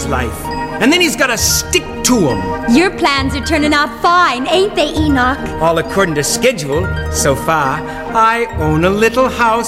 life. And then he's got to stick to 'em. Your plans are turning out fine, ain't they, Enoch? All according to schedule, so far. I own a little house